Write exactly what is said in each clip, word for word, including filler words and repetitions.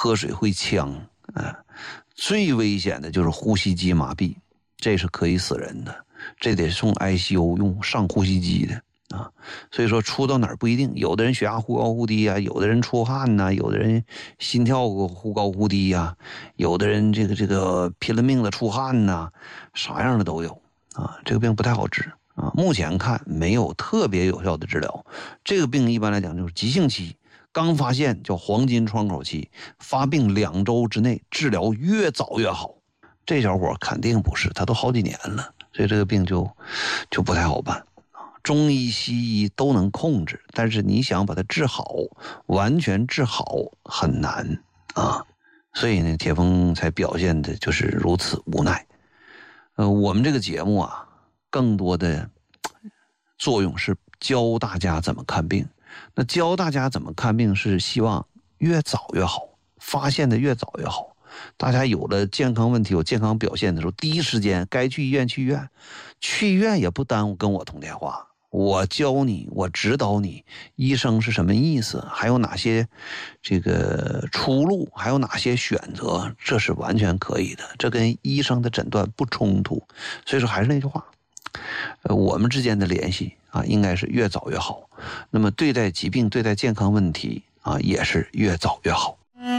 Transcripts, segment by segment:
喝水会呛，啊，最危险的就是呼吸机麻痹，这是可以死人的，这得送 I C U 用上呼吸机的啊。所以说出到哪儿不一定，有的人血压忽高忽低啊，有的人出汗呐、啊，有的人心跳忽高忽低呀、啊，有的人这个这个拼了命的出汗呐、啊，啥样的都有啊。这个病不太好治啊，目前看没有特别有效的治疗。这个病一般来讲就是急性期。刚发现叫黄金窗口期，发病两周之内治疗越早越好。这小伙肯定不是，他都好几年了，所以这个病就就不太好办。中医西医都能控制，但是你想把它治好，完全治好很难啊。所以呢，铁峰才表现的就是如此无奈。呃，我们这个节目啊，更多的作用是教大家怎么看病。那教大家怎么看病是希望越早越好，发现的越早越好。大家有了健康问题有健康表现的时候，第一时间该去医院去医院，去医院也不耽误跟我通电话，我教你，我指导你医生是什么意思，还有哪些这个出路，还有哪些选择，这是完全可以的，这跟医生的诊断不冲突。所以说还是那句话，呃，我们之间的联系啊，应该是越早越好。那么对待疾病、对待健康问题啊，也是越早越好。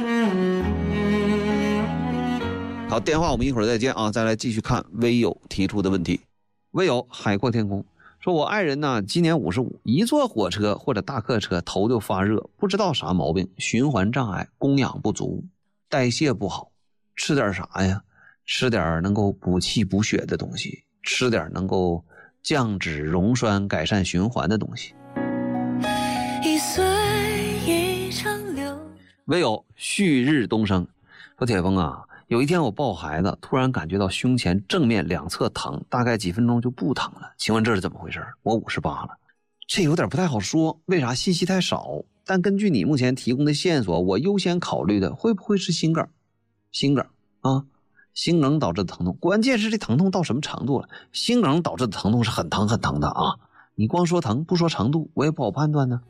好，电话我们一会儿再接啊，再来继续看微友提出的问题。微友海阔天空说，我爱人呢今年五十五，一坐火车或者大客车头就发热，不知道啥毛病，循环障碍，供氧不足，代谢不好，吃点啥呀？吃点能够补气补血的东西，吃点能够降脂溶栓改善循环的东西。一岁一长流。唯有旭日东升说，铁峰啊，有一天我抱孩子，突然感觉到胸前正面两侧疼，大概几分钟就不疼了，请问这是怎么回事？我五十八了。这有点不太好说，为啥？信息太少，但根据你目前提供的线索，我优先考虑的会不会是心梗？心梗啊，心梗导致的疼痛，关键是这疼痛到什么程度了？心梗导致的疼痛是很疼很疼的啊，你光说疼不说程度，我也不好判断呢。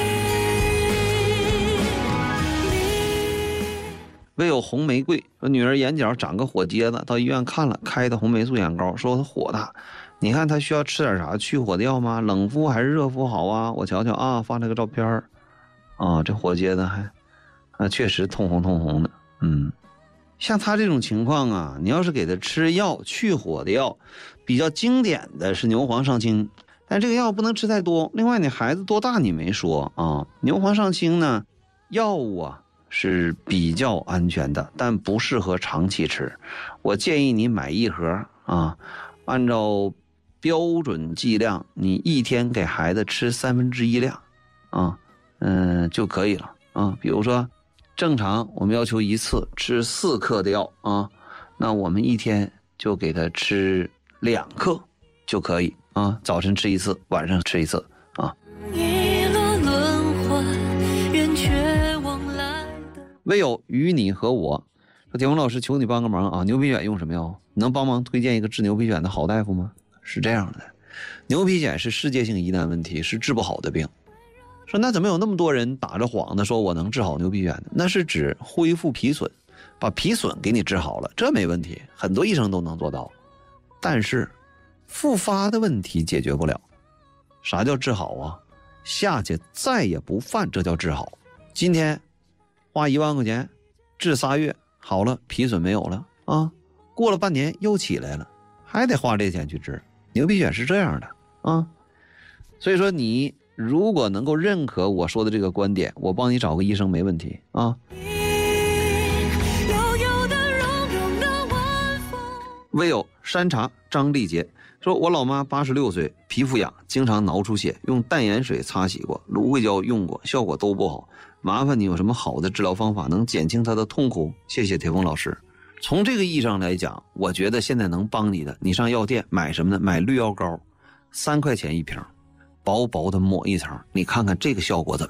唯有红玫瑰说，女儿眼角长个火疖子，到医院看了，开的红霉素眼膏，说她火大，你看她需要吃点啥去火的药吗？冷敷还是热敷好啊？我瞧瞧啊，发了个照片啊，这火疖子还啊确实通红通红的。嗯，像她这种情况啊，你要是给她吃药去火的药，比较经典的是牛黄上清，但这个药不能吃太多。另外你孩子多大你没说啊？牛黄上清呢，药物啊是比较安全的，但不适合长期吃。我建议你买一盒啊，按照标准剂量，你一天给孩子吃三分之一量啊，嗯就可以了啊。比如说，正常我们要求一次吃四克的药啊，那我们一天就给他吃两克就可以啊，早晨吃一次，晚上吃一次啊。唯有与你和我说，铁峰老师求你帮个忙啊，牛皮癣用什么药？你能帮忙推荐一个治牛皮癣的好大夫吗？是这样的，牛皮癣是世界性疑难问题，是治不好的病。说那怎么有那么多人打着幌子说我能治好牛皮癣呢？那是指恢复皮损，把皮损给你治好了，这没问题，很多医生都能做到。但是复发的问题解决不了。啥叫治好啊？下去再也不犯，这叫治好。今天花一万块钱治仨月好了，皮损没有了啊，过了半年又起来了，还得花这钱去治。牛皮癣是这样的啊，所以说你如果能够认可我说的这个观点，我帮你找个医生没问题啊。唯有山茶张丽杰说，我老妈八十六岁，皮肤痒，经常挠出血，用淡盐水擦洗过，芦荟胶用过，效果都不好，麻烦你有什么好的治疗方法能减轻她的痛苦？谢谢铁峰老师。从这个意义上来讲，我觉得现在能帮你的，你上药店买什么呢？买绿药膏，三块钱一瓶，薄薄的抹一层，你看看这个效果怎么样。